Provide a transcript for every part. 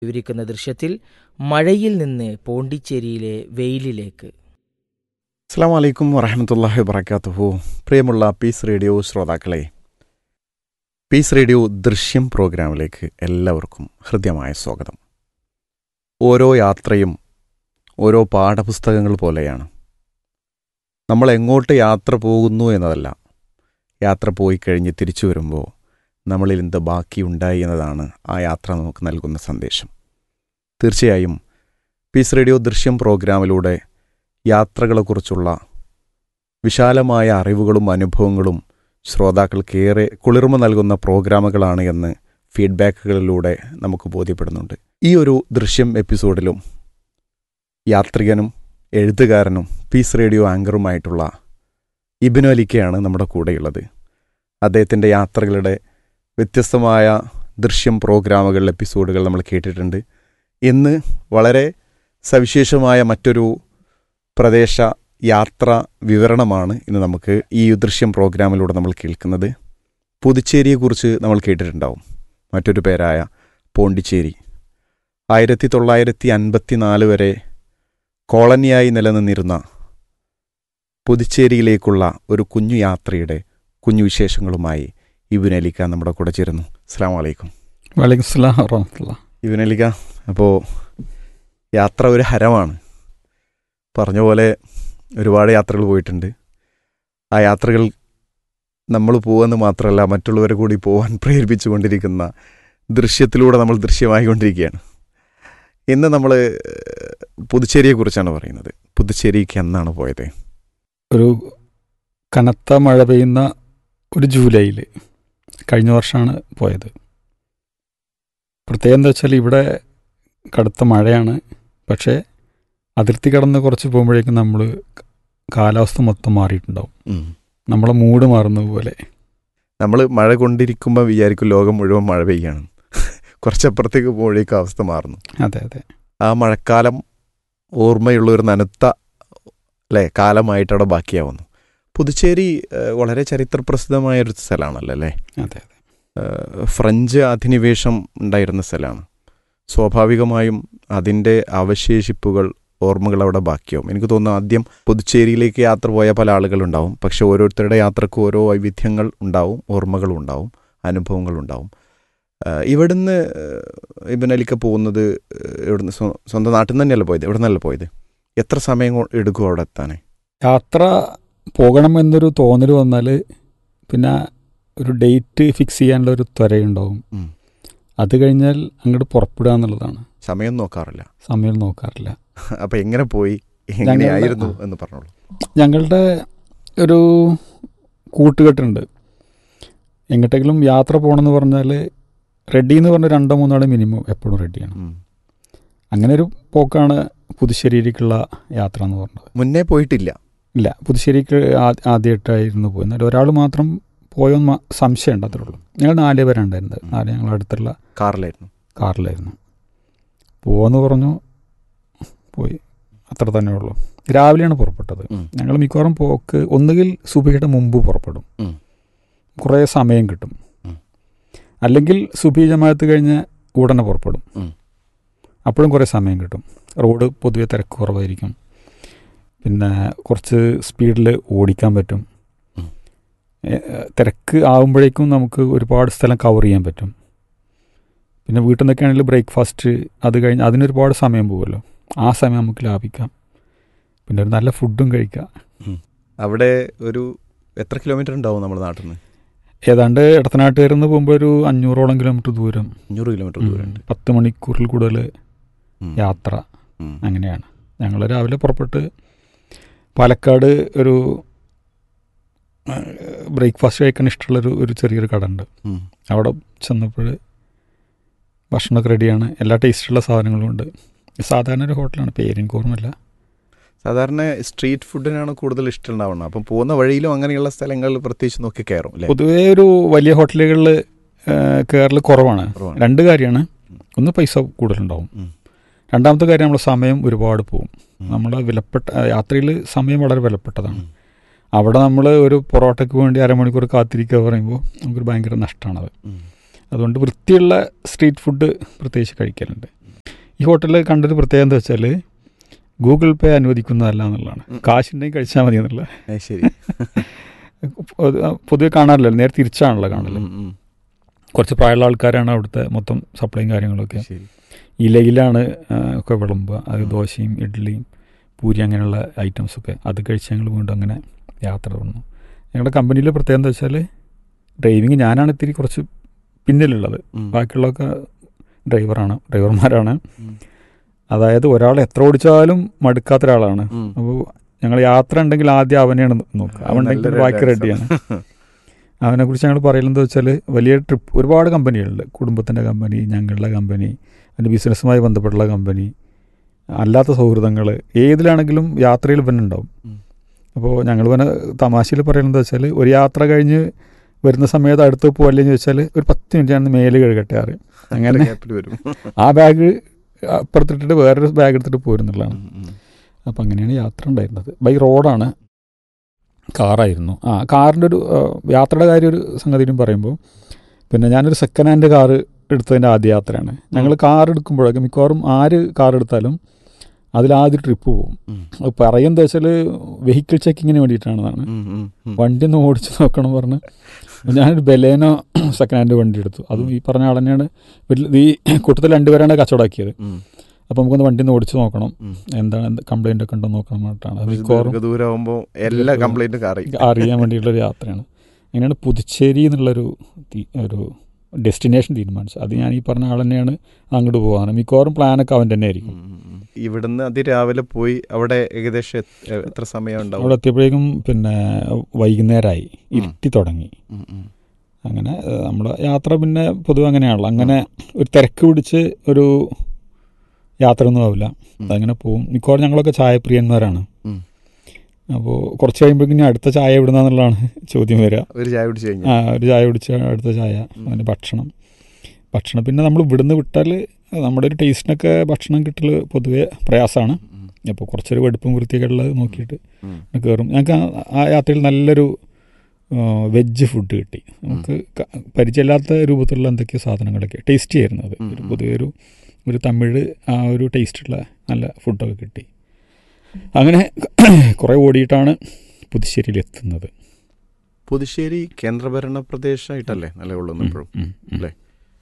വിവരിക്കുന്ന ദൃശ്യത്തിൽ മഴയിൽ നിന്ന് പോണ്ടിച്ചേരിയിലെ വെയിലിലേക്ക്. അസ്സലാമു അലൈക്കും വറഹ്മത്തുള്ളാഹി വബറകാതുഹു. പ്രിയമുള്ള പീസ് റേഡിയോ ശ്രോതാക്കളെ, പീസ് റേഡിയോ ദൃശ്യം പ്രോഗ്രാമിലേക്ക് എല്ലാവർക്കും ഹൃദ്യമായ സ്വാഗതം. ഓരോ യാത്രയും ഓരോ പാഠപുസ്തകങ്ങൾ പോലെയാണ്. നമ്മൾ എങ്ങോട്ട് യാത്ര പോകുന്നു എന്നതല്ല, യാത്ര പോയി കഴിഞ്ഞ് തിരിച്ചു വരുമ്പോൾ നമ്മളിൽ എന്ത് ബാക്കിയുണ്ടായി എന്നതാണ് ആ യാത്ര നമുക്ക് നൽകുന്ന സന്ദേശം. തീർച്ചയായും പീസ് റേഡിയോ ദൃശ്യം പ്രോഗ്രാമിലൂടെ യാത്രകളെക്കുറിച്ചുള്ള വിശാലമായ അറിവുകളും അനുഭവങ്ങളും ശ്രോതാക്കൾക്കേറെ കുളിർമ നൽകുന്ന പ്രോഗ്രാമുകളാണ് എന്ന് ഫീഡ്ബാക്കുകളിലൂടെ നമുക്ക് ബോധ്യപ്പെടുന്നുണ്ട്. ഈ ഒരു ദൃശ്യം എപ്പിസോഡിലും യാത്രികനും എഴുത്തുകാരനും പീസ് റേഡിയോ ആങ്കറുമായിട്ടുള്ള ഇബ്നു അലിക്കയാണ് നമ്മുടെ കൂടെയുള്ളത്. അദ്ദേഹത്തിൻ്റെ യാത്രകളുടെ വ്യത്യസ്തമായ ദൃശ്യം പ്രോഗ്രാമുകൾ എപ്പിസോഡുകൾ നമ്മൾ കേട്ടിട്ടുണ്ട്. ഇന്ന് വളരെ സവിശേഷമായ മറ്റൊരു പ്രദേശ യാത്ര വിവരണമാണ് ഇന്ന് നമുക്ക് ഈ ദൃശ്യം പ്രോഗ്രാമിലൂടെ നമ്മൾ കേൾക്കുന്നത്. പുതുച്ചേരിയെക്കുറിച്ച് നമ്മൾ കേട്ടിട്ടുണ്ടാവും. മറ്റൊരു പേരായ പോണ്ടിച്ചേരി 1954 വരെ കോളനിയായി നിലനിന്നിരുന്ന പുതുച്ചേരിയിലേക്കുള്ള ഒരു കുഞ്ഞു യാത്രയുടെ കുഞ്ഞു വിശേഷങ്ങളുമായി ഇബ്നു അലിക്ക നമ്മുടെ കൂടെ ചേരുന്നു. അസ്സലാമു അലൈക്കും. വലൈക്കും സ്സലാം വറഹ്മത്തുള്ളാഹി. ഇബ്നു അലിക്ക, അപ്പോൾ യാത്ര ഒരു ഹരമാണ്. പറഞ്ഞ പോലെ ഒരുപാട് യാത്രകൾ പോയിട്ടുണ്ട്. ആ യാത്രകൾ നമ്മൾ പോകുമെന്ന് മാത്രമല്ല, മറ്റുള്ളവരെ കൂടി പോകാൻ പ്രേരിപ്പിച്ചുകൊണ്ടിരിക്കുന്ന ദൃശ്യത്തിലൂടെ നമ്മൾ ദൃശ്യമായിക്കൊണ്ടിരിക്കുകയാണ്. ഇന്ന് നമ്മൾ പുതുച്ചേരിയെക്കുറിച്ചാണ് പറയുന്നത്. പുതുച്ചേരിക്ക് എന്നാണ് പോയത്? ഒരു കനത്ത മഴ പെയ്യുന്ന ഒരു ജൂലൈയിൽ കഴിഞ്ഞ വർഷമാണ് പോയത്. പ്രത്യേകം എന്താ വെച്ചാൽ ഇവിടെ കടുത്ത മഴയാണ്. പക്ഷേ അതിർത്തി കടന്ന് കുറച്ച് പോകുമ്പോഴേക്കും നമ്മൾ കാലാവസ്ഥ മൊത്തം മാറിയിട്ടുണ്ടാവും. നമ്മളെ മൂഡ് മാറുന്ന പോലെ. നമ്മൾ മഴ കൊണ്ടിരിക്കുമ്പോൾ വിചാരിക്കും ലോകം മുഴുവൻ മഴ പെയ്യാണ്. കുറച്ചപ്പുറത്തേക്ക് പോകുമ്പോഴേക്കും അവസ്ഥ മാറുന്നു. അതെ അതെ. ആ മഴക്കാലം ഓർമ്മയുള്ള ഒരു നനുത്ത കാലമായിട്ട് അവിടെ ബാക്കിയാവുന്നു. പുതുച്ചേരി വളരെ ചരിത്രപ്രസിദ്ധമായൊരു സ്ഥലമാണല്ലോ അല്ലേ? അതെ അതെ. ഫ്രഞ്ച് അധിനിവേശം ഉണ്ടായിരുന്ന സ്ഥലമാണ്. സ്വാഭാവികമായും അതിൻ്റെ അവശേഷിപ്പുകൾ, ഓർമ്മകൾ അവിടെ ബാക്കിയാവും. എനിക്ക് തോന്നുന്നു ആദ്യം പുതുച്ചേരിയിലേക്ക് യാത്ര പോയ പല ആളുകളുണ്ടാവും. പക്ഷെ ഓരോരുത്തരുടെ യാത്രക്കും ഓരോ വൈവിധ്യങ്ങൾ ഉണ്ടാവും, ഓർമ്മകളും ഉണ്ടാവും, അനുഭവങ്ങളുണ്ടാവും. ഇവിടുന്ന് ഇബ്നു അലിക്ക പോകുന്നത് ഇവിടുന്ന് സ്വന്തം നാട്ടിൽ നിന്ന് തന്നെയല്ല പോയത്? ഇവിടെ നിന്നല്ല പോയത്? എത്ര സമയം എടുക്കും അവിടെ എത്താൻ? യാത്ര പോകണമെന്നൊരു തോന്നൽ വന്നാൽ പിന്നെ ഒരു ഡേറ്റ് ഫിക്സ് ചെയ്യാനുള്ള ഒരു ത്വരയുണ്ടാവും. അത് കഴിഞ്ഞാൽ അങ്ങോട്ട് പുറപ്പെടുക എന്നുള്ളതാണ്. സമയം നോക്കാറില്ല? സമയം നോക്കാറില്ല. അപ്പം എങ്ങനെ പോയി, എങ്ങനെയായിരുന്നു എന്ന് പറഞ്ഞോളൂ. ഞങ്ങളുടെ ഒരു കൂട്ടുകെട്ടുണ്ട്. എങ്ങോട്ടെങ്കിലും യാത്ര പോകണമെന്ന് പറഞ്ഞാൽ റെഡി എന്ന് പറഞ്ഞാൽ 2-3 ആൾ മിനിമം എപ്പോഴും റെഡിയാണ്. അങ്ങനെ ഒരു പോക്കാണ് പുതുശ്ശേരിയിലേക്കുള്ള യാത്ര എന്ന് പറഞ്ഞത്. മുന്നേ പോയിട്ടില്ല? ഇല്ല, പുതുശ്ശേരിക്ക് ആദ്യമായിട്ടായിരുന്നു പോയി. എന്നാൽ ഒരാൾ മാത്രം പോയോന്ന് സംശയമുണ്ട്, അത്രേ ഉള്ളൂ. ഞങ്ങൾ 4 പേരാണ് ഉണ്ടായിരുന്നത്. 4 ഞങ്ങൾ അടുത്തുള്ള കാറിലായിരുന്നു. പോവാന്ന് പറഞ്ഞു, പോയി. അത്ര തന്നെ ഉള്ളൂ. രാവിലെയാണ് പുറപ്പെട്ടത്. ഞങ്ങൾ മിക്കവാറും പോക്ക് ഒന്നുകിൽ സുബഹിയുടെ മുമ്പ് പുറപ്പെടും, കുറേ സമയം കിട്ടും. അല്ലെങ്കിൽ സുബഹി ജമാഅത്ത് കഴിഞ്ഞ് ഉടനെ പുറപ്പെടും, അപ്പോഴും കുറേ സമയം കിട്ടും. റോഡ് പൊതുവെ തിരക്ക് കുറവായിരിക്കും. പിന്നെ കുറച്ച് സ്പീഡിൽ ഓടിക്കാൻ പറ്റും. തിരക്ക് ആകുമ്പോഴേക്കും നമുക്ക് ഒരുപാട് സ്ഥലം കവർ ചെയ്യാൻ പറ്റും. പിന്നെ വീട്ടിൽ നിന്നൊക്കെ ആണെങ്കിൽ ബ്രേക്ക്ഫാസ്റ്റ് അത് കഴിഞ്ഞ് അതിനൊരുപാട് സമയം പോകുമല്ലോ. ആ സമയം നമുക്ക് ലാഭിക്കാം. പിന്നെ ഒരു നല്ല ഫുഡും കഴിക്കാം. അവിടെ ഒരു എത്ര കിലോമീറ്റർ ഉണ്ടാവും നമ്മുടെ നാട്ടിൽ നിന്ന്? ഏതാണ്ട് ഇടത്തനാട്ടുകാരിൽ നിന്ന് പോകുമ്പോൾ ഒരു 500ഓളം കിലോമീറ്റർ ദൂരം. 500 കിലോമീറ്റർ ദൂരം. 10 മണിക്കൂറിൽ കൂടുതൽ യാത്ര. അങ്ങനെയാണ്. ഞങ്ങൾ രാവിലെ പുറപ്പെട്ട് പാലക്കാട് ഒരു ബ്രേക്ക്ഫാസ്റ്റ് കഴിക്കാൻ ഇഷ്ടമുള്ളൊരു ചെറിയൊരു കട ഉണ്ട്. അവിടെ ചെന്നപ്പോൾ ഭക്ഷണമൊക്കെ റെഡിയാണ്. എല്ലാ ടേസ്റ്റുള്ള സാധനങ്ങളും ഉണ്ട്. സാധാരണ ഒരു ഹോട്ടലാണ്, പേര് എനിക്ക് ഓർമ്മയില്ല. സാധാരണ സ്ട്രീറ്റ് ഫുഡിനാണ് കൂടുതൽ ഇഷ്ടം ഉണ്ടാവുന്നത്. അപ്പം പോകുന്ന വഴിയിലും അങ്ങനെയുള്ള സ്ഥലങ്ങളിൽ പ്രത്യേകിച്ച് നോക്കി കയറും അല്ലേ? പൊതുവേ ഒരു വലിയ ഹോട്ടലുകളിൽ കയറൽ കുറവാണ്. 2 കാര്യമാണ്. ഒന്ന്, പൈസ കൂടുതലുണ്ടാവും. രണ്ടാമത്തെ കാര്യം, നമ്മൾ സമയം ഒരുപാട് പോകും. നമ്മുടെ വിലപ്പെട്ട യാത്രയിൽ സമയം വളരെ വിലപ്പെട്ടതാണ്. അവിടെ നമ്മൾ ഒരു പൊറോട്ടയ്ക്ക് വേണ്ടി 1/2 മണിക്കൂർ കാത്തിരിക്കുക പറയുമ്പോൾ നമുക്കൊരു ഭയങ്കര നഷ്ടമാണത്. അതുകൊണ്ട് വൃത്തിയുള്ള സ്ട്രീറ്റ് ഫുഡ് പ്രത്യേകിച്ച് കഴിക്കലുണ്ട്. ഈ ഹോട്ടലിൽ കണ്ടൊരു പ്രത്യേകത എന്താ വെച്ചാൽ ഗൂഗിൾ പേ അനുവദിക്കുന്നതല്ല എന്നുള്ളതാണ്. കാശുണ്ടെങ്കിൽ കഴിച്ചാൽ മതി എന്നുള്ള. ശരി. പൊതുവെ കാണാറില്ല, നേരെ തിരിച്ചാണല്ലോ കാണല്. കുറച്ച് പ്രായമുള്ള ആൾക്കാരാണ് അവിടുത്തെ മൊത്തം സപ്ലൈയും കാര്യങ്ങളൊക്കെ. ഇലയിലാണ് ഒക്കെ വിളമ്പുക. അത് ദോശയും ഇഡ്ഡലിയും പൂരി അങ്ങനെയുള്ള ഐറ്റംസൊക്കെ അത് കഴിച്ച് ഞങ്ങൾ വീണ്ടും അങ്ങനെ യാത്ര തുടർന്നു. ഞങ്ങളുടെ കമ്പനിയിലെ പ്രത്യേകത എന്താ വെച്ചാൽ ഡ്രൈവിങ് ഞാനാണ് ഇത്തിരി കുറച്ച് പിന്നിലുള്ളത്, ബാക്കിയുള്ളതൊക്കെ ഡ്രൈവർമാരാണ്. അതായത് ഒരാൾ എത്ര ഓടിച്ചാലും മടുക്കാത്ത ഒരാളാണ്. അപ്പോൾ ഞങ്ങൾ യാത്ര ഉണ്ടെങ്കിൽ ആദ്യം അവനെയാണ് നോക്കുക, അവനുണ്ടെങ്കിൽ ബാക്കി റെഡിയാണ്. അവനെക്കുറിച്ച് ഞങ്ങൾ പറയുന്നത് വെച്ചാൽ വലിയ ട്രിപ്പ് ഒരുപാട് കമ്പനികളുണ്ട്. കുടുംബത്തിൻ്റെ കമ്പനി, ഞങ്ങളുടെ കമ്പനി, അതിൻ്റെ ബിസിനസ്സുമായി ബന്ധപ്പെട്ടുള്ള കമ്പനി, അല്ലാത്ത സൗഹൃദങ്ങൾ, ഏതിലാണെങ്കിലും യാത്രയിൽ പിന്നെ ഉണ്ടാവും. അപ്പോൾ ഞങ്ങൾ പിന്നെ തമാശയിൽ പറയുന്നത് വെച്ചാൽ ഒരു യാത്ര കഴിഞ്ഞ് വരുന്ന സമയത്ത് അടുത്ത് പോകല്ലെന്ന് ചോദിച്ചാൽ ഒരു 10 മിനിറ്റ് ഞാൻ മേല് കഴുകട്ടെ അറിയും. അങ്ങനെ ആ ബാഗ് അപ്പുറത്തിട്ടിട്ട് വേറൊരു ബാഗ് എടുത്തിട്ട് പോരുന്നുള്ളതാണ്. അപ്പം അങ്ങനെയാണ് യാത്ര ഉണ്ടായിരുന്നത്. ബൈ റോഡാണ്, കാറായിരുന്നു. കാറിൻ്റെ ഒരു യാത്രയുടെ കാര്യം ഒരു സംഗതിയും പറയുമ്പോൾ പിന്നെ ഞാനൊരു സെക്കൻഡ് ഹാൻഡ് കാറ് എടുത്തതിൻ്റെ ആദ്യ യാത്രയാണ്. ഞങ്ങൾ കാർ എടുക്കുമ്പോഴൊക്കെ മിക്കവാറും ആര് കാർ എടുത്താലും അതിലാദ്യം ട്രിപ്പ് പോകും. അത് പറയുന്നത് വെച്ചാൽ വെഹിക്കിൾ ചെക്കിങ്ങിന് വേണ്ടിയിട്ടാണെന്നാണ്. വണ്ടി ഒന്ന് ഓടിച്ച് നോക്കണം പറഞ്ഞ് ഞാനൊരു ബലേനോ സെക്കൻഡ് ഹാൻഡ് വണ്ടി എടുത്തു. അതും ഈ പറഞ്ഞ ആൾ തന്നെയാണ്. ഈ കൂട്ടത്തിൽ 2 പേരാണ് കച്ചവടമാക്കിയത്. അപ്പം നമുക്കൊന്ന് വണ്ടി ഒന്ന് ഓടിച്ച് നോക്കണം, എന്താണ് കംപ്ലൈൻ്റ് ഒക്കെ ഉണ്ടോ നോക്കണം പറഞ്ഞിട്ടാണ്. അറിയാൻ വേണ്ടിയിട്ടുള്ളൊരു യാത്രയാണ്. അങ്ങനെയാണ് പുതുച്ചേരി എന്നുള്ളൊരു ഡെസ്റ്റിനേഷൻ തീരുമാനിച്ചത്. അത് ഞാൻ ഈ പറഞ്ഞ ആൾ തന്നെയാണ് അങ്ങോട്ട് പോകാൻ. മിക്കവാറും പ്ലാനൊക്കെ അവൻ തന്നെ ആയിരിക്കും. ഇവിടുന്ന് അതിരാവിലെ പോയി അവിടെ ഏകദേശം എത്ര സമയം ഉണ്ടാവും? അവിടെ എത്തിയപ്പോഴേക്കും പിന്നെ വൈകുന്നേരമായി, ഇരുട്ടി തുടങ്ങി. അങ്ങനെ നമ്മുടെ യാത്ര പിന്നെ പൊതുവെ അങ്ങനെയാണല്ലോ. അങ്ങനെ ഒരു തിരക്ക് പിടിച്ച് ഒരു യാത്ര ഒന്നും ആവില്ല, അതങ്ങനെ പോവും. മിക്കവാറും ഞങ്ങളൊക്കെ ചായപ്രിയന്മാരാണ്. അപ്പോൾ കുറച്ച് കഴിയുമ്പോഴേക്കും ഇനി അടുത്ത ചായ എവിടുന്നാന്നുള്ളതാണ് ചോദ്യം വരിക. ഒരു ചായ കുടിച്ച് അടുത്ത ചായ, അങ്ങനെ ഭക്ഷണം പിന്നെ നമ്മൾ ഇവിടുന്ന് വിട്ടാൽ നമ്മുടെ ഒരു ടേസ്റ്റിനൊക്കെ ഭക്ഷണം കിട്ടൽ പൊതുവെ പ്രയാസമാണ്. അപ്പോൾ കുറച്ചൊരു വെടുപ്പും വൃത്തിയൊക്കെ ഉള്ളത് നോക്കിയിട്ട് കയറും. ഞങ്ങൾക്ക് ആ യാത്രയിൽ നല്ലൊരു വെജ് ഫുഡ് കിട്ടി. നമുക്ക് പരിചയമില്ലാത്ത രൂപത്തിലുള്ള എന്തൊക്കെയോ സാധനങ്ങളൊക്കെ ടേസ്റ്റി ആയിരുന്നു. അത് പൊതുവെ ഒരു തമിഴ് ആ ഒരു ടേസ്റ്റുള്ള നല്ല ഫുഡൊക്കെ കിട്ടി. അങ്ങനെ കുറേ ഓടിയിട്ടാണ് പുതുശ്ശേരിയിൽ എത്തുന്നത്. പുതുശ്ശേരി കേന്ദ്രഭരണ പ്രദേശമായിട്ടല്ലേ നിലകൊള്ളുന്നത് ഇപ്പോഴും അല്ലേ?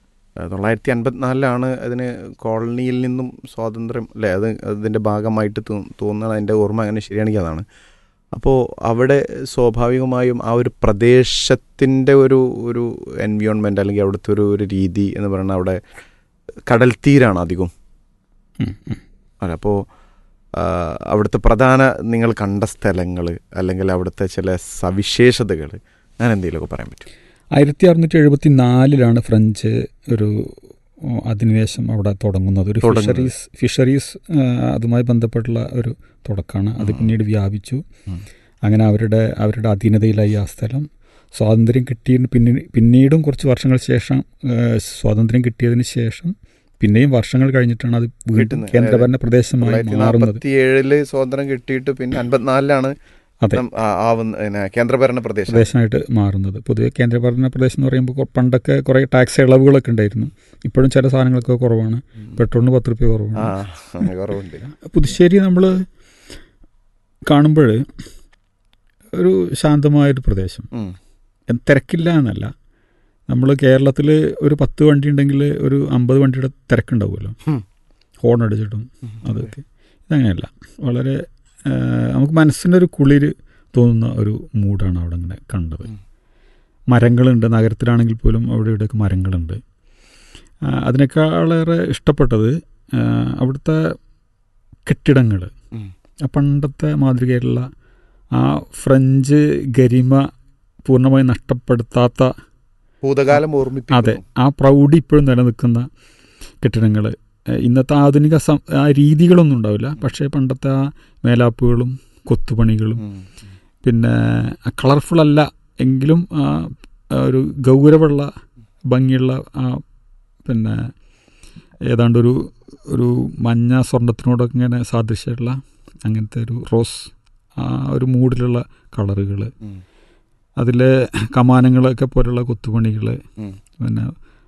1954 അതിന് കോളനിയിൽ നിന്നും സ്വാതന്ത്ര്യം അല്ലേ, അതിൻ്റെ ഭാഗമായിട്ട് തോന്നുന്നത്. അതിൻ്റെ ഓർമ്മ അങ്ങനെ ശരിയാണെങ്കിൽ അതാണ്. അപ്പോൾ അവിടെ സ്വാഭാവികമായും ആ ഒരു പ്രദേശത്തിൻ്റെ ഒരു എൻവിയോൺമെൻറ്റ് അല്ലെങ്കിൽ അവിടുത്തെ ഒരു രീതി എന്ന് പറയുന്നത് അവിടെ കടൽ തീരാണ് അധികം അല്ല. അപ്പോൾ അവിടുത്തെ പ്രധാന നിങ്ങൾ കണ്ട സ്ഥലങ്ങൾ അല്ലെങ്കിൽ അവിടുത്തെ ചില സവിശേഷതകൾ ഞാൻ എന്തെങ്കിലുമൊക്കെ പറയാൻ പറ്റും? 1674 ഫ്രഞ്ച് ഒരു അധിനിവേശം അവിടെ തുടങ്ങുന്നത്. ഒരു ഫിഷറീസ് അതുമായി ബന്ധപ്പെട്ടുള്ള ഒരു തുടക്കമാണ്. അത് പിന്നീട് വ്യാപിച്ചു. അങ്ങനെ അവരുടെ അധീനതയിലായി ആ സ്ഥലം. സ്വാതന്ത്ര്യം പിന്നീടും കുറച്ച് വർഷങ്ങൾ ശേഷം, സ്വാതന്ത്ര്യം കിട്ടിയതിന് ശേഷം പിന്നെയും വർഷങ്ങൾ കഴിഞ്ഞിട്ടാണ് അത് വീണ്ടും കേന്ദ്രഭരണ പ്രദേശമായി മാറുന്നത്. 1947 സ്വാതന്ത്ര്യം കിട്ടിയിട്ട് പിന്നെ 54 കേന്ദ്രഭരണ പ്രദേശമായിട്ട് മാറുന്നത്. പൊതുവെ കേന്ദ്രഭരണ പ്രദേശം എന്ന് പറയുമ്പോൾ പണ്ടൊക്കെ കുറേ ടാക്സ് ഇളവുകളൊക്കെ ഉണ്ടായിരുന്നു. ഇപ്പോഴും ചില സാധനങ്ങളൊക്കെ കുറവാണ്. പെട്രോളിന് 10 രൂപ കുറവുണ്ട്. പുതുശ്ശേരി നമ്മൾ കാണുമ്പോൾ ഒരു ശാന്തമായൊരു പ്രദേശം, തിരക്കില്ല എന്നല്ല. നമ്മൾ കേരളത്തിൽ ഒരു 10 വണ്ടി ഉണ്ടെങ്കിൽ ഒരു 50 വണ്ടിയുടെ തിരക്കുണ്ടാവുമല്ലോ, ഹോൺ അടിച്ചിട്ടും. അതൊക്കെ ഇതങ്ങനെയല്ല. വളരെ നമുക്ക് മനസ്സിൻ്റെ ഒരു കുളിര് തോന്നുന്ന ഒരു മൂഡാണ് അവിടെ അങ്ങനെ കണ്ടത്. മരങ്ങളുണ്ട്, നഗരത്തിലാണെങ്കിൽ പോലും അവിടെ ഇവിടെയൊക്കെ മരങ്ങളുണ്ട്. അതിനേക്കാളേറെ ഇഷ്ടപ്പെട്ടത് അവിടുത്തെ കെട്ടിടങ്ങൾ, ആ പണ്ടത്തെ മാതൃകയിലുള്ള ആ ഫ്രഞ്ച് ഗരിമ പൂർണ്ണമായി നഷ്ടപ്പെടുത്താത്ത ഭൂതകാലം ഓർമ്മിപ്പിക്കും. അതെ, ആ പ്രൗഢി ഇപ്പോഴും നിലനിൽക്കുന്ന കെട്ടിടങ്ങൾ. ഇന്നത്തെ ആധുനിക ആ രീതികളൊന്നും ഉണ്ടാവില്ല, പക്ഷേ പണ്ടത്തെ ആ മേലാപ്പുകളും കൊത്തുപണികളും പിന്നെ കളർഫുള്ളല്ല എങ്കിലും ഒരു ഗൗരവമുള്ള ഭംഗിയുള്ള പിന്നെ ഏതാണ്ട് ഒരു മഞ്ഞ സ്വർണ്ണത്തിനോടൊക്കെ ഇങ്ങനെ സാദൃശ്യമുള്ള അങ്ങനത്തെ ഒരു റോസ് ആ ഒരു മൂഡിലുള്ള കളറുകൾ, അതിലെ കമാനങ്ങളൊക്കെ പോലുള്ള കൊത്തുപണികൾ, പിന്നെ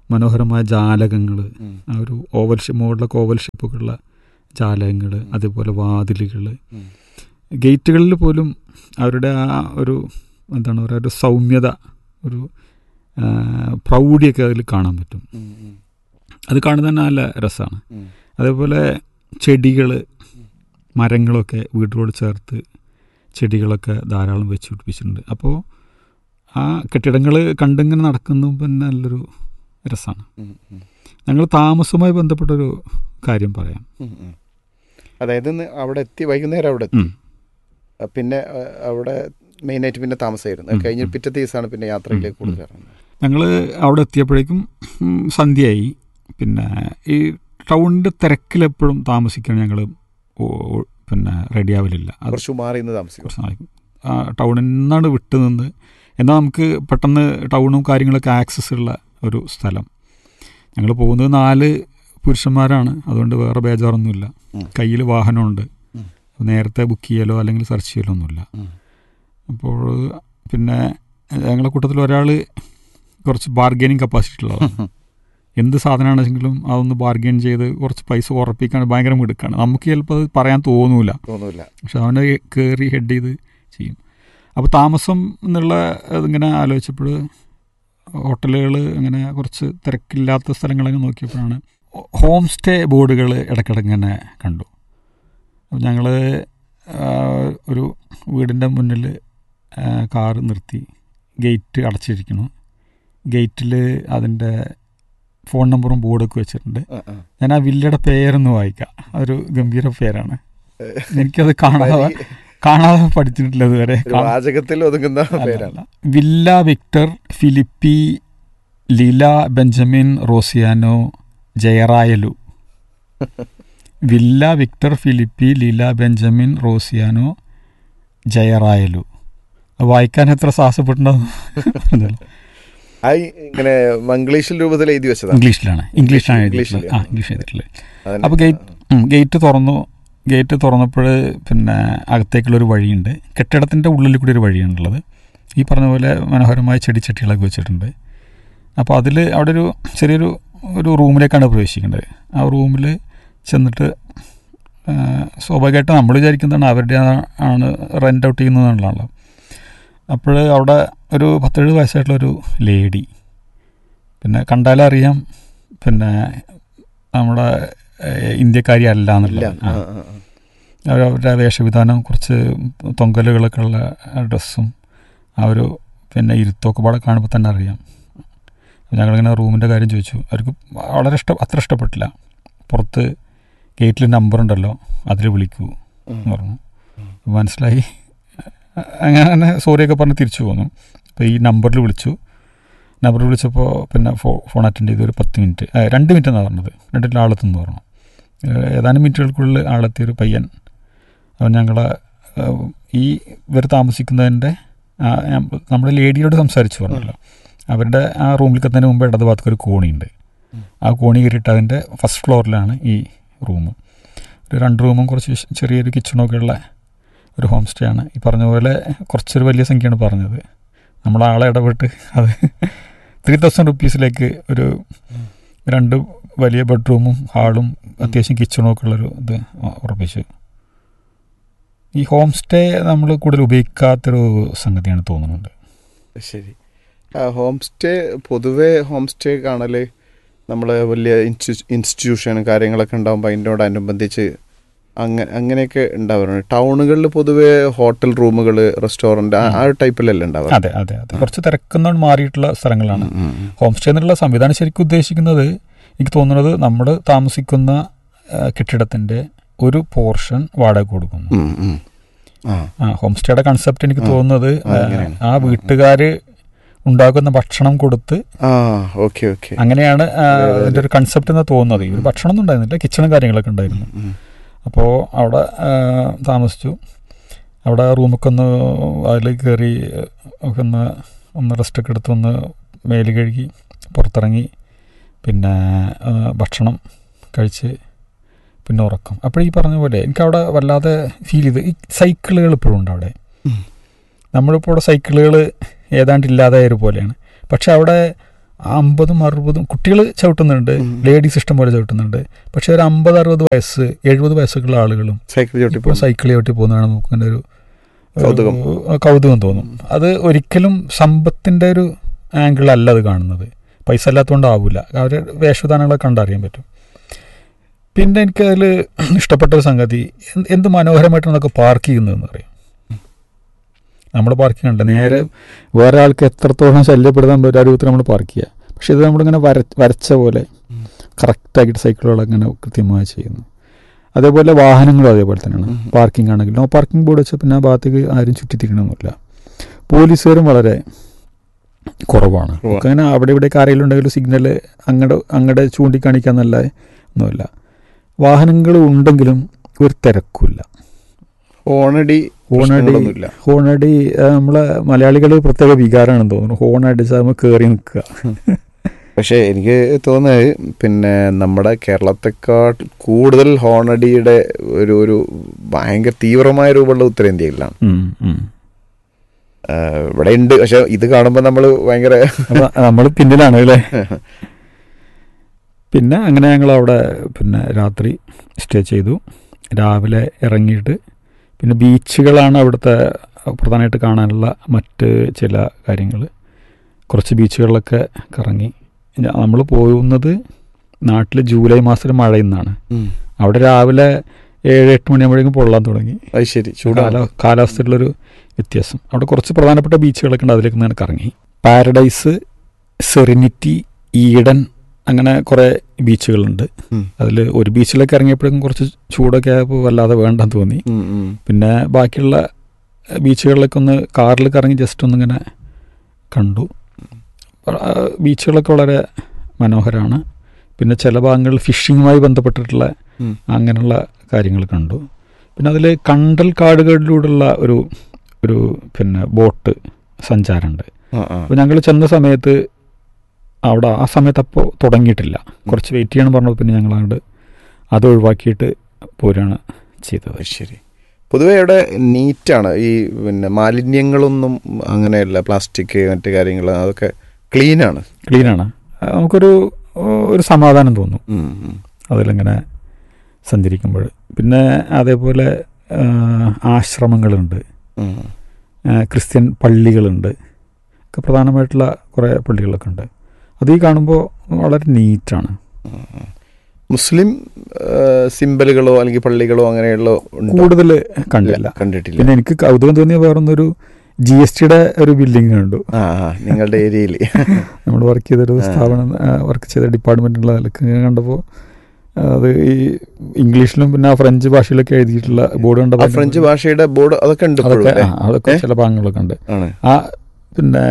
മനോഹരമായ ജാലകങ്ങൾ, ആ ഒരു മുകളിലൊക്കെ ഓവൽ ഷേപ്പൊക്കെയുള്ള ജാലകങ്ങൾ, അതേപോലെ വാതിലുകൾ, ഗേറ്റുകളിൽ പോലും അവരുടെ ആ ഒരു എന്താണ് പറയുക, ഒരു സൗമ്യത, ഒരു പ്രൗഢിയൊക്കെ അതിൽ കാണാൻ പറ്റും. അത് കാണുന്നത് തന്നെ നല്ല രസമാണ്. അതേപോലെ ചെടികൾ, മരങ്ങളൊക്കെ വീട്ടിനോട് ചേർത്ത് ചെടികളൊക്കെ ധാരാളം വെച്ച് പിടിപ്പിച്ചിട്ടുണ്ട്. അപ്പോൾ ആ കെട്ടിടങ്ങൾ കണ്ടിങ്ങനെ നടക്കുന്നതും പിന്നെ നല്ലൊരു രസമാണ്. ഞങ്ങൾ താമസവുമായി ബന്ധപ്പെട്ടൊരു കാര്യം പറയാം. അതായത് അവിടെ എത്തി, വൈകുന്നേരം അവിടെ എത്തി, പിന്നെ അവിടെ മെയിനായിട്ട് പിന്നെ താമസമായിരുന്നു. കഴിഞ്ഞ പിറ്റത്തെ ദിവസമാണ് പിന്നെ യാത്രയിലേക്ക് കൂടുതൽ. ഞങ്ങൾ അവിടെ എത്തിയപ്പോഴേക്കും സന്ധ്യയായി. പിന്നെ ഈ ടൗണിൻ്റെ തിരക്കിലെപ്പോഴും താമസിക്കാൻ ഞങ്ങൾ പിന്നെ റെഡിയാവലില്ല. കുറച്ച് മാറി നിന്ന് താമസിക്കും. ടൗണിൽ നിന്നാണ് വിട്ടു നിന്ന്, എന്നാൽ നമുക്ക് പെട്ടെന്ന് ടൗണും കാര്യങ്ങളൊക്കെ ആക്സസ് ഉള്ള ഒരു സ്ഥലം. ഞങ്ങൾ പോകുന്നത് 4 പുരുഷന്മാരാണ്, അതുകൊണ്ട് വേറെ ബേജാറൊന്നുമില്ല. കയ്യിൽ വാഹനമുണ്ട്, നേരത്തെ ബുക്ക് ചെയ്യലോ അല്ലെങ്കിൽ സെർച്ച് ചെയ്യലോ ഒന്നുമില്ല. അപ്പോൾ പിന്നെ ഞങ്ങളുടെ കൂട്ടത്തിൽ ഒരാൾ കുറച്ച് ബാർഗെയിനിങ് കപ്പാസിറ്റി ഉള്ളതാണ്. എന്ത് സാധനമാണെങ്കിലും അതൊന്ന് ബാർഗെയിൻ ചെയ്ത് കുറച്ച് പൈസ ഉറപ്പിക്കാൻ ഭയങ്കര മിടുക്കാണ്. നമുക്ക് ചിലപ്പോൾ അത് പറയാൻ തോന്നൂല, പക്ഷെ അവനെ കയറി ഹെഡ് ചെയ്ത് ചെയ്യും. അപ്പോൾ താമസം എന്നുള്ള ഇതിങ്ങനെ ആലോചിച്ചപ്പോൾ ഹോട്ടലുകൾ അങ്ങനെ കുറച്ച് തിരക്കില്ലാത്ത സ്ഥലങ്ങളൊക്കെ നോക്കിയപ്പോഴാണ് ഹോം സ്റ്റേ ബോർഡുകൾ ഇടയ്ക്കിടയ്ക്കിങ്ങനെ കണ്ടു. അപ്പോൾ ഞങ്ങൾ ഒരു വീടിൻ്റെ മുന്നിൽ കാറ് നിർത്തി, ഗേറ്റ് അടച്ചിരിക്കുന്നു. ഗേറ്റിൽ അതിൻ്റെ ഫോൺ നമ്പറും ബോർഡൊക്കെ വെച്ചിട്ടുണ്ട്. ഞാൻ ആ വില്ലയുടെ പേരൊന്ന് വായിക്കാം. അതൊരു ഗംഭീര പേരാണ്. എനിക്കത് കാണാതെ പഠിച്ചിട്ടില്ല ഇതുവരെ. Villa Victor Philippi Leela Benjamin റോസിയാനോ Jayarayalu. Villa Victor Philippi Leela Benjamin റോസിയാനോ Jayarayalu. വായിക്കാൻ എത്ര സാഹസപ്പെട്ടുണ്ടാവും. ഇങ്ങനെ മംഗ്ലീഷിൽ രൂപത്തിൽ എഴുതി വെച്ചത്. ഇംഗ്ലീഷിലാണ് എഴുതിയിട്ടുള്ളത്. അപ്പോൾ ഗേറ്റ് തുറന്നു. ഗേറ്റ് തുറന്നപ്പോൾ പിന്നെ അകത്തേക്കുള്ളൊരു വഴിയുണ്ട്. കെട്ടിടത്തിൻ്റെ ഉള്ളിൽ കൂടി ഒരു വഴിയാണുള്ളത്. ഈ പറഞ്ഞ പോലെ മനോഹരമായ ചെടിച്ചട്ടികളൊക്കെ വെച്ചിട്ടുണ്ട്. അപ്പോൾ അതിൽ അവിടെ ഒരു ചെറിയൊരു റൂമിലേക്കാണ് പ്രവേശിക്കേണ്ടത്. ആ റൂമിൽ ചെന്നിട്ട് സ്വാഭാവികമായിട്ട് നമ്മൾ വിചാരിക്കുന്നതാണ് അവരുടെ ആണ് റെൻ്റ് ഔട്ട് ചെയ്യുന്നതാണല്ലോ. അപ്പോൾ അവിടെ ഒരു 17 വയസ്സായിട്ടുള്ളൊരു ലേഡി, പിന്നെ കണ്ടാലറിയാം പിന്നെ നമ്മുടെ ഇന്ത്യക്കാരി അല്ല എന്നുള്ളത്. അവരുടെ വേഷവിധാനം, കുറച്ച് തൊങ്കലുകളൊക്കെ ഉള്ള ഡ്രസ്സും ആ ഒരു പിന്നെ ഇരുത്തൊക്കെ പാടെ കാണുമ്പോൾ തന്നെ അറിയാം. ഞങ്ങളിങ്ങനെ റൂമിൻ്റെ കാര്യം ചോദിച്ചു. അവർക്ക് വളരെ അത്ര ഇഷ്ടപ്പെട്ടില്ല. പുറത്ത് ഗേറ്റിൽ നമ്പറുണ്ടല്ലോ, അതിൽ വിളിക്കൂ എന്ന് പറഞ്ഞു. മനസ്സിലായി. അങ്ങനെ സോറിയൊക്കെ പറഞ്ഞ് തിരിച്ചു പോന്നു. അപ്പോൾ ഈ നമ്പറിൽ വിളിച്ചപ്പോൾ പിന്നെ ഫോൺ അറ്റൻഡ് ചെയ്ത് ഒരു 10 മിനിറ്റ് 2 മിനിറ്റ് എന്നാണ് പറഞ്ഞത്. 2 ആളെത്തുന്നു പറഞ്ഞു. ഏതാനും മിനിറ്റുകൾക്കുള്ളിൽ ആളെത്തിയൊരു പയ്യൻ അവൻ ഞങ്ങളെ ഇവർ താമസിക്കുന്നതിൻ്റെ നമ്മുടെ ലേഡിയോട് സംസാരിച്ചു പറഞ്ഞല്ലോ. അവരുടെ ആ റൂമിലേക്ക് എത്തുന്നതിന് മുമ്പ് ഇടതുഭാഗത്ത് ഒരു കോണിയുണ്ട്. ആ കോണി കയറിയിട്ട് അതിൻ്റെ ഫസ്റ്റ് ഫ്ലോറിലാണ് ഈ റൂം. ഒരു 2 റൂമും കുറച്ച് ചെറിയൊരു കിച്ചണൊക്കെ ഉള്ള ഒരു ഹോം സ്റ്റേ ആണ്. ഈ പറഞ്ഞ പോലെ കുറച്ചൊരു വലിയ സംഖ്യയാണ് പറഞ്ഞത്. നമ്മളാളെ ഇടപെട്ട് അത് 3000 റുപ്പീസിലേക്ക് ഒരു 2 വലിയ ബെഡ്റൂമും ഹാളും അത്യാവശ്യം കിച്ചണും ഒക്കെ ഉള്ളൊരു ഇത് ഉറപ്പിച്ചു. ഈ ഹോം സ്റ്റേ നമ്മൾ കൂടുതൽ ഉപയോഗിക്കാത്തൊരു സംഗതിയാണ് തോന്നുന്നുണ്ട്. ശരി. പൊതുവേ ഹോം സ്റ്റേ കാണൽ നമ്മൾ വലിയ ഇൻസ്റ്റിറ്റ്യൂഷൻ കാര്യങ്ങളൊക്കെ ഉണ്ടാകുമ്പോൾ അതിനോടനുബന്ധിച്ച് അങ്ങനെയൊക്കെ ഉണ്ടാവാറുണ്ട്. ടൗണുകളിൽ പൊതുവെ ഹോട്ടൽ റൂമുകൾ, റെസ്റ്റോറൻറ്റ് ആ ടൈപ്പിലല്ലേ ഉണ്ടാവുക? അതെ അതെ അതെ, കുറച്ച് തിരക്കുന്ന മാറിയിട്ടുള്ള സ്ഥലങ്ങളാണ് ഹോം സ്റ്റേ എന്നുള്ള സംവിധാനം ശരിക്കും ഉദ്ദേശിക്കുന്നത്. എനിക്ക് തോന്നുന്നത് നമ്മൾ താമസിക്കുന്ന കെട്ടിടത്തിൻ്റെ ഒരു പോർഷൻ വാടക കൊടുക്കുന്നു. ഹോം സ്റ്റേയുടെ കൺസെപ്റ്റ് എനിക്ക് തോന്നുന്നത് ആ വീട്ടുകാർ ഉണ്ടാക്കുന്ന ഭക്ഷണം കൊടുത്ത് അങ്ങനെയാണ് അതിൻ്റെ ഒരു കൺസെപ്റ്റ് എന്ന് തോന്നുന്നത്. ഈ ഭക്ഷണം ഒന്നും ഉണ്ടായിരുന്നില്ല, കിച്ചണും കാര്യങ്ങളൊക്കെ ഉണ്ടായിരുന്നു. അപ്പോൾ അവിടെ താമസിച്ചു. അവിടെ റൂമൊക്കെ ഒന്ന് അതിലേക്ക് കയറി ഒക്കെ ഒന്ന് റെസ്റ്റൊക്കെ എടുത്ത് ഒന്ന് മേല് കഴുകി പുറത്തിറങ്ങി പിന്നെ ഭക്ഷണം കഴിച്ച് പിന്നെ ഉറക്കം. അപ്പോൾ ഈ പറഞ്ഞ പോലെ എനിക്കവിടെ വല്ലാതെ ഫീൽ ചെയ്ത്. ഈ സൈക്കിളുകൾ ഇപ്പോഴും ഉണ്ട് അവിടെ. നമ്മളിപ്പോൾ അവിടെ സൈക്കിളുകൾ ഏതാണ്ട് ഇല്ലാതായ പോലെയാണ്. പക്ഷെ അവിടെ 50-60 കുട്ടികൾ ചവിട്ടുന്നുണ്ട്, ലേഡീസ് ഇഷ്ടം പോലെ ചവിട്ടുന്നുണ്ട്. പക്ഷെ ഒരു 50-60 വയസ്സ് 70 വയസ്സൊക്കെയുള്ള ആളുകളും ഇപ്പോൾ സൈക്കിൾ ചവിട്ടി പോകുന്നതാണ് നമുക്കങ്ങനെ ഒരു കൗതുകം തോന്നും. അത് ഒരിക്കലും സമ്പത്തിൻ്റെ ഒരു ആംഗിളല്ല അത് കാണുന്നത്. പൈസ ഇല്ലാത്തതുകൊണ്ടാവില്ല, അവർ വേഷവിധാനങ്ങളൊക്കെ കണ്ടറിയാൻ പറ്റും. പിന്നെ എനിക്കതിൽ ഇഷ്ടപ്പെട്ട ഒരു സംഗതി, എന്ത് മനോഹരമായിട്ടാണ് അതൊക്കെ പാർക്ക് ചെയ്യുന്നതെന്ന് അറിയാം. നമ്മൾ പാർക്കിംഗ് ഉണ്ട്, നേരെ വേറെ ആൾക്ക് എത്രത്തോളം ശല്യപ്പെടുത്താൻ ഒരു രൂപത്തിൽ നമ്മൾ പാർക്ക് ചെയ്യുക. പക്ഷെ ഇത് നമ്മളിങ്ങനെ വരച്ച പോലെ കറക്റ്റാക്കിയിട്ട് സൈക്കിളുകളൊക്കെ ഇങ്ങനെ കൃത്യമായി ചെയ്യുന്നു. അതേപോലെ വാഹനങ്ങളും അതേപോലെ തന്നെയാണ്. പാർക്കിംഗ് ആണെങ്കിൽ നോ പാർക്കിംഗ് ബോർഡ് വെച്ചാൽ പിന്നെ ആ ഭാഗത്തേക്ക് ആരും ചുറ്റിത്തിരിക്കണമെന്നില്ല. പോലീസുകാരും വളരെ കുറവാണ്. അങ്ങനെ അവിടെ ഇവിടെയൊക്കെ ആരെങ്കിലും ഉണ്ടെങ്കിലും സിഗ്നൽ അങ്ങടെ ചൂണ്ടിക്കാണിക്കാന്നല്ല ഒന്നുമില്ല. വാഹനങ്ങൾ ഉണ്ടെങ്കിലും ഒരു തിരക്കില്ല. ഹോണടി നമ്മളെ മലയാളികൾ പ്രത്യേക വികാരമാണെന്ന് തോന്നുന്നു. ഹോൺ അടിച്ചാൽ നമ്മൾ കയറി നിൽക്കുക. പക്ഷേ എനിക്ക് തോന്നുന്നത് പിന്നെ നമ്മുടെ കേരളത്തെക്കാൾ കൂടുതൽ ഹോണടിയുടെ ഒരു ഭയങ്കര തീവ്രമായ രൂപമുള്ള ഉത്തരേന്ത്യയിലാണ്. ഇവിടെ ഉണ്ട്, പക്ഷെ ഇത് കാണുമ്പോൾ നമ്മൾ പിന്നിലാണ് അല്ലേ. പിന്നെ അങ്ങനെ ഞങ്ങൾ അവിടെ പിന്നെ രാത്രി സ്റ്റേ ചെയ്തു. രാവിലെ ഇറങ്ങിയിട്ട് പിന്നെ ബീച്ചുകളാണ് അവിടുത്തെ പ്രധാനമായിട്ട് കാണാനുള്ള മറ്റ് ചില കാര്യങ്ങൾ. കുറച്ച് ബീച്ചുകളിലൊക്കെ കറങ്ങി. നമ്മൾ പോകുന്നത് നാട്ടിൽ ജൂലൈ മാസത്തിൽ മഴയുന്നാണ്. അവിടെ രാവിലെ 7-8 മണിയാകുമ്പോഴേക്കും പൊള്ളാൻ തുടങ്ങി. അത് ശരി, കാലാവസ്ഥയിലുള്ളൊരു വ്യത്യാസം. അവിടെ കുറച്ച് പ്രധാനപ്പെട്ട ബീച്ചുകളൊക്കെ ഉണ്ട്, അതിലേക്ക് ഞാൻ കറങ്ങി. പാരഡൈസ്, സെറിനിറ്റി, ഈഡൻ, അങ്ങനെ കുറേ ബീച്ചുകളുണ്ട്. അതിൽ ഒരു ബീച്ചിലൊക്കെ ഇറങ്ങിയപ്പോഴേക്കും കുറച്ച് ചൂടൊക്കെ ആയപ്പോൾ വല്ലാതെ വേണ്ടെന്ന് തോന്നി. പിന്നെ ബാക്കിയുള്ള ബീച്ചുകളിലൊക്കെ ഒന്ന് കാറിൽ കറങ്ങി ജസ്റ്റ് ഒന്നിങ്ങനെ കണ്ടു. ബീച്ചുകളൊക്കെ വളരെ മനോഹരമാണ്. പിന്നെ ചില ഭാഗങ്ങളിൽ ഫിഷിങ്ങുമായി ബന്ധപ്പെട്ടിട്ടുള്ള അങ്ങനെയുള്ള കാര്യങ്ങൾ കണ്ടു. പിന്നെ അതിൽ കണ്ടൽ കാടുകളിലൂടെയുള്ള ഒരു പിന്നെ ബോട്ട് സഞ്ചാരമുണ്ട്. അപ്പോൾ ഞങ്ങൾ ചെന്ന സമയത്ത് അവിടെ ആ സമയത്ത് അപ്പോൾ തുടങ്ങിയിട്ടില്ല. കുറച്ച് വെയിറ്റ് ചെയ്യണം പറഞ്ഞപ്പോൾ പിന്നെ ഞങ്ങളങ്ങോട്ട് അത് ഒഴിവാക്കിയിട്ട് പോരാണ് ചെയ്തത്. ശരി. പൊതുവേ ഇവിടെ നീറ്റാണ്. ഈ പിന്നെ മാലിന്യങ്ങളൊന്നും അങ്ങനെയല്ല, പ്ലാസ്റ്റിക് മറ്റു കാര്യങ്ങൾ അതൊക്കെ ക്ലീനാണ്. നമുക്കൊരു സമാധാനം തോന്നും അതിലിങ്ങനെ സഞ്ചരിക്കുമ്പോൾ. പിന്നെ അതേപോലെ ആശ്രമങ്ങളുണ്ട്, ക്രിസ്ത്യൻ പള്ളികളുണ്ട്, ഒക്കെ പ്രധാനമായിട്ടുള്ള കുറേ പള്ളികളൊക്കെ ഉണ്ട്. അത് ഈ കാണുമ്പോൾ വളരെ നീറ്റാണ്. മുസ്ലിം സിംബലുകളോ അല്ലെങ്കിൽ പള്ളികളോ അങ്ങനെയുള്ള കൂടുതൽ കണ്ടിട്ടില്ല. പിന്നെ എനിക്ക് കൗതുകം തോന്നിയ വേറൊന്നൊരു GSTയുടെ ഒരു ബിൽഡിംഗ് കണ്ടു നിങ്ങളുടെ ഏരിയയിൽ. നമ്മൾ വർക്ക് ചെയ്തൊരു സ്ഥാപനം, വർക്ക് ചെയ്ത ഡിപ്പാർട്ട്മെൻറ്റിലുള്ള കണ്ടപ്പോൾ അത് ഈ ഇംഗ്ലീഷിലും പിന്നെ ഫ്രഞ്ച് ഭാഷയിലൊക്കെ എഴുതിയിട്ടുള്ള ബോർഡ് കണ്ടപ്പോൾ ഫ്രഞ്ച് ഭാഷയുടെ ബോർഡ് അതൊക്കെ ചില ഭാഗങ്ങളൊക്കെ ഉണ്ട്. ആ പിന്നെ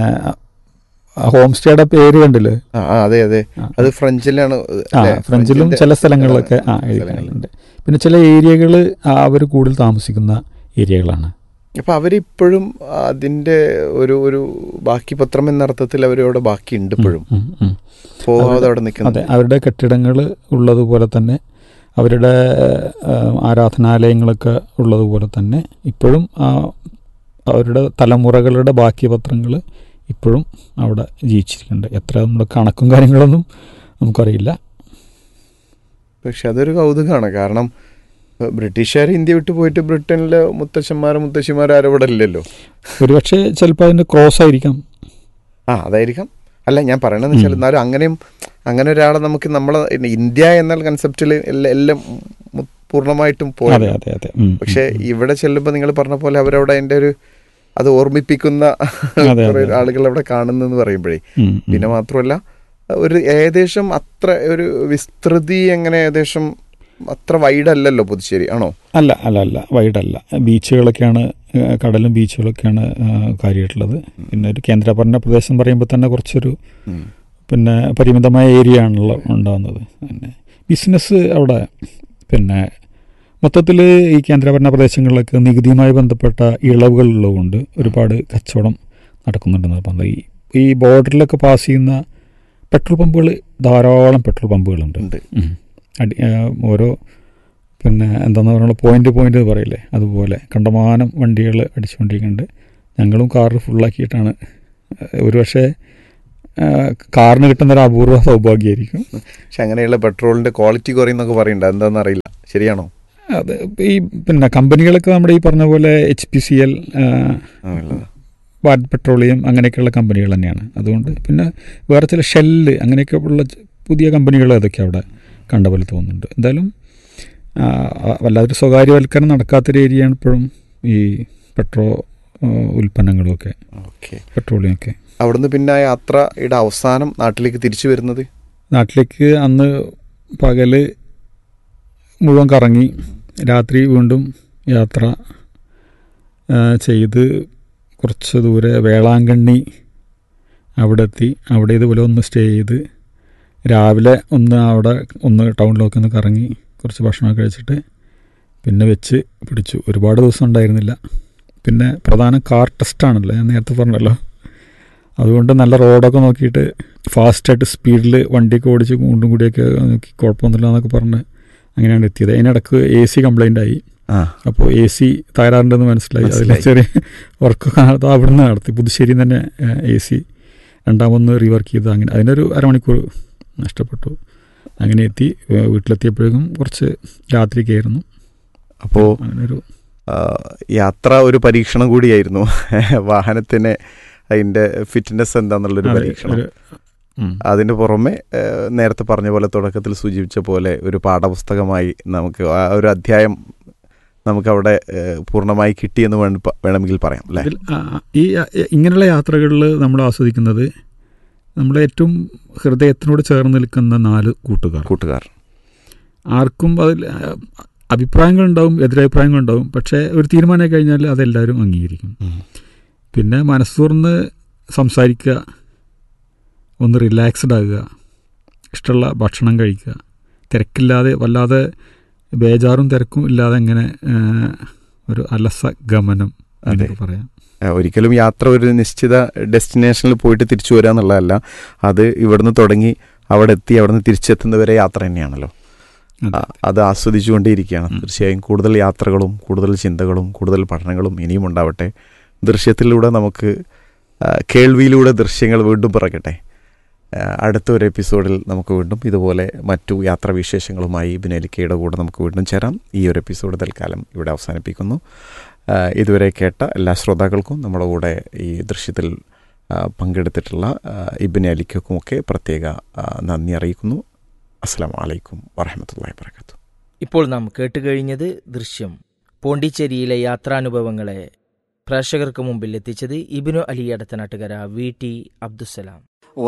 ഹോം സ്റ്റേയുടെ പേര് കണ്ടില്ലേ? അതെ, അത് ഫ്രഞ്ചിലാണ്. ഫ്രഞ്ചിലും ചില സ്ഥലങ്ങളിലൊക്കെ എഴുതിയിട്ടുണ്ട്. പിന്നെ ചില ഏരിയകൾ അവർ കൂടുതൽ താമസിക്കുന്ന ഏരിയകളാണ്. അപ്പം അവരിപ്പോഴും അതിൻ്റെ ഒരു ബാക്കി പത്രം എന്ന അർത്ഥത്തിൽ അവരവിടെ ബാക്കിയുണ്ട് ഇപ്പോഴും, പോകാതെ അവിടെ നിൽക്കുന്നത്. അതെ, അവരുടെ കെട്ടിടങ്ങൾ ഉള്ളതുപോലെ തന്നെ അവരുടെ ആരാധനാലയങ്ങളൊക്കെ ഉള്ളതുപോലെ തന്നെ ഇപ്പോഴും അവരുടെ തലമുറകളുടെ ബാക്കി പത്രങ്ങൾ ഇപ്പോഴും അവിടെ ജീവിച്ചിരിക്കുന്നുണ്ട്. എത്ര നമ്മുടെ കണക്കും കാര്യങ്ങളൊന്നും നമുക്കറിയില്ല. പക്ഷെ അതൊരു കൗതുകമാണ്. കാരണം ബ്രിട്ടീഷുകാർ ഇന്ത്യ വിട്ടു പോയിട്ട് ബ്രിട്ടനിലെ മുത്തശ്ശിമാരും ആരും ഇവിടെ ഇല്ലല്ലോ. ഒരുപക്ഷെ ചിലപ്പോൾ അതിൻ്റെ ക്രോസ് ആയിരിക്കാം. അതായിരിക്കാം. അല്ല, ഞാൻ പറയണമെന്ന് വെച്ചാൽ എന്നാലും അങ്ങനെ ഒരാളെ നമുക്ക് നമ്മളെ ഇന്ത്യ എന്ന കൺസെപ്റ്റിൽ എല്ലാം പൂർണ്ണമായിട്ടും പോയി. പക്ഷെ ഇവിടെ ചെല്ലുമ്പോൾ നിങ്ങൾ പറഞ്ഞ പോലെ അവരവിടെ അതിൻ്റെ അത് ഓർമ്മിപ്പിക്കുന്ന ആളുകൾ അവിടെ കാണുന്നെന്ന് പറയുമ്പോഴേ, പിന്നെ മാത്രമല്ല ഒരു ഏകദേശം അത്ര ഒരു വിസ്തൃതി എങ്ങനെ ഏകദേശം അത്ര വൈഡല്ലല്ലോ പുതുച്ചേരി, ആണോ? അല്ല വൈഡല്ല. ബീച്ചുകളൊക്കെയാണ്, കടലും ബീച്ചുകളൊക്കെയാണ് കാര്യമായിട്ടുള്ളത്. പിന്നെ ഒരു കേന്ദ്രഭരണ പ്രദേശം പറയുമ്പോൾ തന്നെ കുറച്ചൊരു പിന്നെ പരിമിതമായ ഏരിയ ആണല്ലോ ഉണ്ടാകുന്നത്. പിന്നെ ബിസിനസ് അവിടെ പിന്നെ മൊത്തത്തിൽ ഈ കേന്ദ്രഭരണ പ്രദേശങ്ങളിലൊക്കെ നികുതിയുമായി ബന്ധപ്പെട്ട ഇളവുകളുള്ളതുകൊണ്ട് ഒരുപാട് കച്ചവടം നടക്കുന്നുണ്ടെന്ന് പറഞ്ഞത്. ഈ ബോർഡറിലൊക്കെ പാസ് ചെയ്യുന്ന പെട്രോൾ പമ്പുകൾ, ധാരാളം പെട്രോൾ പമ്പുകളുണ്ട്. ഓരോ പിന്നെ എന്താണെന്ന് പറയുക പോയിന്റ് പറയില്ലേ, അതുപോലെ കണ്ടമാനം വണ്ടികൾ അടിച്ചുകൊണ്ടിരിക്കുന്നുണ്ട്. ഞങ്ങളും കാറ് ഫുള്ളാക്കിയിട്ടാണ്. ഒരുപക്ഷെ കാറിന് കിട്ടുന്നൊരു അപൂർവ സൗഭാഗ്യമായിരിക്കും. പക്ഷെ അങ്ങനെയുള്ള പെട്രോളിൻ്റെ ക്വാളിറ്റി കുറയുന്നൊക്കെ പറയുന്നുണ്ട്, എന്താണെന്ന് അറിയില്ല, ശരിയാണോ? അത് ഈ പിന്നെ കമ്പനികളൊക്കെ നമ്മുടെ ഈ പറഞ്ഞ പോലെ HPCL, ഭാരത് പെട്രോളിയം അങ്ങനെയൊക്കെയുള്ള കമ്പനികൾ തന്നെയാണ്. അതുകൊണ്ട് പിന്നെ വേറെ ചില ഷെല്ല് അങ്ങനെയൊക്കെ ഉള്ള പുതിയ കമ്പനികൾ അതൊക്കെ അവിടെ കണ്ട പോലെ തോന്നുന്നുണ്ട്. എന്തായാലും വല്ലാതൊരു സ്വകാര്യവൽക്കരണം നടക്കാത്തൊരു ഏരിയയാണ് ഇപ്പോഴും ഈ ഉൽപ്പന്നങ്ങളുമൊക്കെ, പെട്രോളിയം ഒക്കെ. അവിടുന്ന് പിന്നെ യാത്രയുടെ അവസാനം നാട്ടിലേക്ക് തിരിച്ചു വരുന്നത്? നാട്ടിലേക്ക് അന്ന് പകല് മുഴുവൻ കറങ്ങി രാത്രി വീണ്ടും യാത്ര ചെയ്ത് കുറച്ച് ദൂരെ വേളാങ്കണ്ണി അവിടെ എത്തി. അവിടെ ഇതുപോലെ ഒന്ന് സ്റ്റേ ചെയ്ത് രാവിലെ ഒന്ന് ടൗണിലൊക്കെ ഒന്ന് കറങ്ങി കുറച്ച് ഭക്ഷണമൊക്കെ കഴിച്ചിട്ട് പിന്നെ വെച്ച് പിടിച്ചു. ഒരുപാട് ദിവസം ഉണ്ടായിരുന്നില്ല. പിന്നെ പ്രധാന കാർ ടെസ്റ്റാണല്ലോ, ഞാൻ നേരത്തെ പറഞ്ഞല്ലോ. അതുകൊണ്ട് നല്ല റോഡൊക്കെ നോക്കിയിട്ട് ഫാസ്റ്റായിട്ട് സ്പീഡിൽ വണ്ടിയൊക്കെ ഓടിച്ച് കൊണ്ടും കൂടിയൊക്കെ നോക്കി കുഴപ്പമൊന്നുമില്ല എന്നൊക്കെ പറഞ്ഞ് അങ്ങനെയാണ് എത്തിയത്. അതിനിടക്ക് AC കംപ്ലൈൻ്റ് ആയി. അപ്പോൾ AC തകരാറുണ്ടെന്ന് മനസ്സിലായി. അതിൽ ചെറിയ വർക്കൊക്കെ അവിടുന്ന് നടത്തി. പുതുശ്ശേരിയിൽ തന്നെ AC രണ്ടാമൊന്ന് റീവർക്ക് ചെയ്ത് അങ്ങനെ അതിനൊരു അരമണിക്കൂർ നഷ്ടപ്പെട്ടു. അങ്ങനെ എത്തി. വീട്ടിലെത്തിയപ്പോഴേക്കും കുറച്ച് രാത്രിക്കായിരുന്നു. അപ്പോൾ അങ്ങനൊരു യാത്ര ഒരു പരീക്ഷണം കൂടിയായിരുന്നു. വാഹനത്തിന് അതിൻ്റെ ഫിറ്റ്നസ് എന്താണെന്നുള്ളൊരു പരീക്ഷണം. അതിന് പുറമെ നേരത്തെ പറഞ്ഞ പോലെ തുടക്കത്തിൽ സൂചിപ്പിച്ച പോലെ ഒരു പാഠപുസ്തകമായി നമുക്ക് ആ ഒരു അധ്യായം നമുക്കവിടെ പൂർണ്ണമായി കിട്ടിയെന്ന് വേണമെങ്കിൽ പറയാം അല്ലേ? ഈ ഇങ്ങനെയുള്ള യാത്രകളിൽ നമ്മൾ ആസ്വദിക്കുന്നത് നമ്മുടെ ഏറ്റവും ഹൃദയത്തിനോട് ചേർന്ന് നിൽക്കുന്ന 4 കൂട്ടുകാർ. ആർക്കും അതിൽ അഭിപ്രായങ്ങളുണ്ടാവും, എതിരഭിപ്രായങ്ങളുണ്ടാവും. പക്ഷേ ഒരു തീരുമാനം കഴിഞ്ഞാൽ അതെല്ലാവരും അംഗീകരിക്കും. പിന്നെ മനസ്സ് തുറന്ന് സംസാരിക്കുക, ഒന്ന് റിലാക്സ്ഡ് ആകുക, ഇഷ്ടമുള്ള ഭക്ഷണം കഴിക്കുക, തിരക്കില്ലാതെ വല്ലാതെ ബേജാറും തിരക്കും ഇല്ലാതെ ഇങ്ങനെ ഒരു അലസ ഗമനം എന്നൊക്കെ പറയാം. ഒരിക്കലും യാത്ര ഒരു നിശ്ചിത ഡെസ്റ്റിനേഷനിൽ പോയിട്ട് തിരിച്ചു വരിക എന്നുള്ളതല്ല. അത് ഇവിടുന്ന് തുടങ്ങി അവിടെ എത്തി അവിടുന്ന് തിരിച്ചെത്തുന്നവരെ യാത്ര തന്നെയാണല്ലോ. അത് ആസ്വദിച്ചുകൊണ്ടേയിരിക്കുകയാണ്. തീർച്ചയായും കൂടുതൽ യാത്രകളും കൂടുതൽ ചിന്തകളും കൂടുതൽ പഠനങ്ങളും ഇനിയും ഉണ്ടാവട്ടെ. ദൃശ്യത്തിലൂടെ നമുക്ക് കേൾവിയിലൂടെ ദൃശ്യങ്ങൾ വീണ്ടും പിറക്കട്ടെ. അടുത്തൊരു എപ്പിസോഡിൽ നമുക്ക് വീണ്ടും ഇതുപോലെ മറ്റു യാത്രാവിശേഷങ്ങളുമായി ഇബ്നു കൂടെ നമുക്ക് വീണ്ടും ചേരാം. ഈ ഒരു എപ്പിസോഡ് തൽക്കാലം ഇവിടെ അവസാനിപ്പിക്കുന്നു. ഇതുവരെ കേട്ട എല്ലാ ശ്രോതാക്കൾക്കും നമ്മുടെ കൂടെ ഈ ദൃശ്യത്തിൽ പങ്കെടുത്തിട്ടുള്ള ഇബ്നു അലിക്കുമൊക്കെ പ്രത്യേക നന്ദി അറിയിക്കുന്നു. അസ്സലാമു അലൈക്കും വറഹ്മത്തുള്ളാഹി വബറകാതുഹു. ഇപ്പോൾ നാം കേട്ടുകഴിഞ്ഞത് ദൃശ്യം. പോണ്ടിച്ചേരിയിലെ യാത്രാനുഭവങ്ങളെ പ്രേക്ഷകർക്ക് മുമ്പിൽ എത്തിച്ചത് ഇബ്നു അലി എടത്തനാട്ടുകര, VT അബ്ദുസ്സലാം.